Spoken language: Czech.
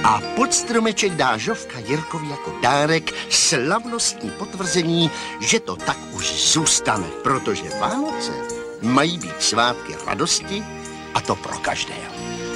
A pod stromeček dá Žofka Jirkovi jako dárek slavnostní potvrzení, že to tak už zůstane, protože Vánoce mají být svátky radosti a to pro každého.